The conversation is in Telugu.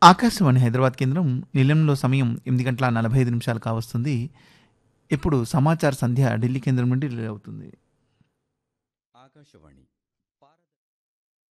ఆకాశవాణి హైదరాబాద్ కేంద్రం నిలయంలో సమయం 8:45 కావస్తుంది. ఇప్పుడు సమాచార సంధ్య ఢిల్లీ కేంద్రం నుండి రిలే అవుతుంది. ఆకాశవాణి